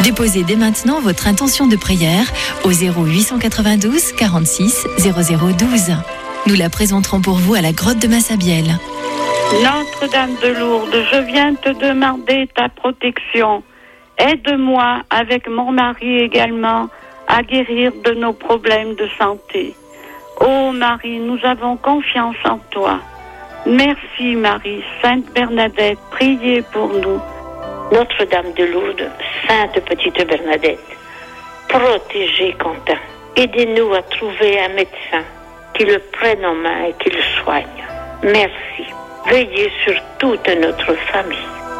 Déposez dès maintenant votre intention de prière au 0892 46 0012. Nous la présenterons pour vous à la grotte de Massabielle. Notre-Dame de Lourdes, je viens te demander ta protection. Aide-moi, avec mon mari également, à guérir de nos problèmes de santé. Ô Marie, nous avons confiance en toi. Merci Marie, Sainte Bernadette, priez pour nous. Notre-Dame de Lourdes, Sainte Petite Bernadette, protégez Quentin. Aidez-nous à trouver un médecin qui le prenne en main et qui le soigne. Merci. Veillez sur toute notre famille.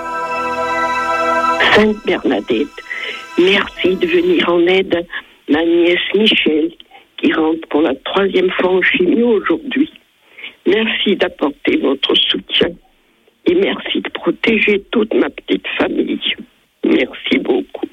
Sainte Bernadette, merci de venir en aide à ma nièce Michel, qui rentre pour la 3e fois en chimio aujourd'hui. Merci d'apporter votre soutien et merci de protéger toute ma petite famille. Merci beaucoup.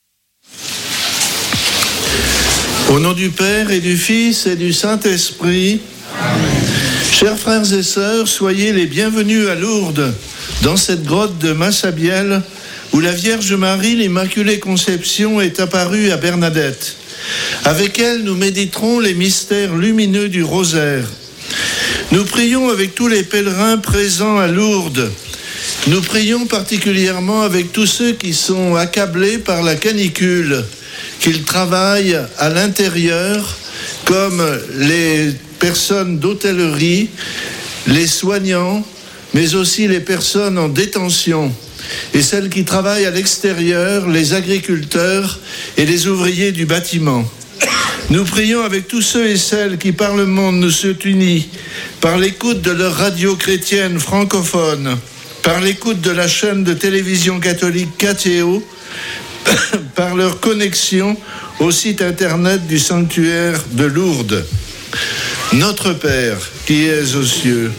Au nom du Père et du Fils et du Saint-Esprit, chers frères et sœurs, soyez les bienvenus à Lourdes, dans cette grotte de Massabielle, où la Vierge Marie, l'Immaculée Conception, est apparue à Bernadette. Avec elle, nous méditerons les mystères lumineux du rosaire. Nous prions avec tous les pèlerins présents à Lourdes. Nous prions particulièrement avec tous ceux qui sont accablés par la canicule, qu'ils travaillent à l'intérieur, comme les personnes d'hôtellerie, les soignants, mais aussi les personnes en détention, et celles qui travaillent à l'extérieur, les agriculteurs et les ouvriers du bâtiment. Nous prions avec tous ceux et celles qui par le monde nous sont unis, par l'écoute de leur radio chrétienne francophone, par l'écoute de la chaîne de télévision catholique KTO, par leur connexion au site internet du sanctuaire de Lourdes. Notre Père, qui es aux cieux,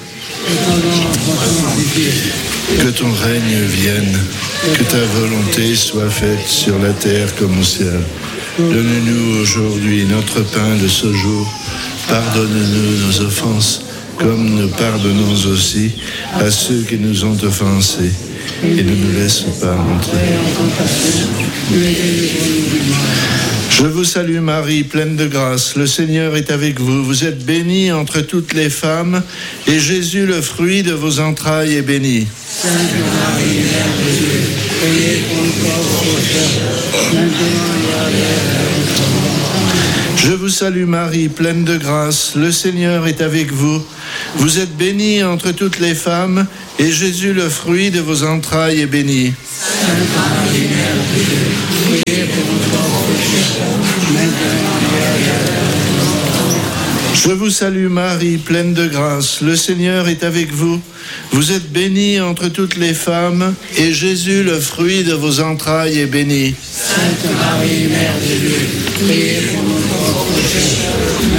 que ton règne vienne, que ta volonté soit faite sur la terre comme au ciel. Donne-nous aujourd'hui notre pain de ce jour. Pardonne-nous nos offenses, comme nous pardonnons aussi à ceux qui nous ont offensés. Et ne nous laisse pas entrer en tentation. Je vous salue Marie, pleine de grâce. Le Seigneur est avec vous. Vous êtes bénie entre toutes les femmes, et Jésus, le fruit de vos entrailles, est béni. Sainte Marie, Mère de Dieu, priez pour nous pauvres pécheurs, maintenant et à l'heure de notre mort. Je vous salue Marie, pleine de grâce. Le Seigneur est avec vous. Vous êtes bénie entre toutes les femmes, et Jésus, le fruit de vos entrailles, est béni. Sainte Marie, Mère de Dieu, priez pour nous pauvres pécheurs, maintenant et à l'heure de notre mort. Je vous salue Marie, pleine de grâce. Le Seigneur est avec vous. Vous êtes bénie entre toutes les femmes, et Jésus, le fruit de vos entrailles, est béni. Sainte Marie, Mère de Dieu, priez pour nous pauvres pécheurs,